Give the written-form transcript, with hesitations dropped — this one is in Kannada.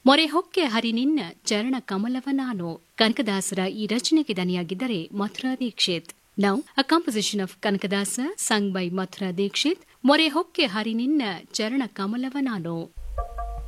ಮೊರೆ ಹೊಕ್ಕೆ ಹರಿ ನಿನ್ನ ಚರಣ ಕಮಲವ ನಾನು. ಕನಕದಾಸರ ಈ ರಚನೆಗೆ ದನಿಯಾಗಿದ್ದರೆ Mathura Dixit. Now, a composition of Kanakadasa sung by Mathura Dikshit, ಮೊರೆ ಹೊಕ್ಕೆ ಹರಿ ನಿನ್ನ ಚರಣ ಕಮಲವ ನಾನು.